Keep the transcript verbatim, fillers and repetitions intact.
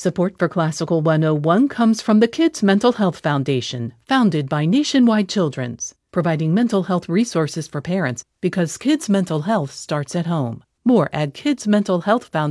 Support for Classical one oh one comes from the Kids Mental Health Foundation, founded by Nationwide Children's, providing mental health resources for parents because kids' mental health starts at home. More at kids mental health foundation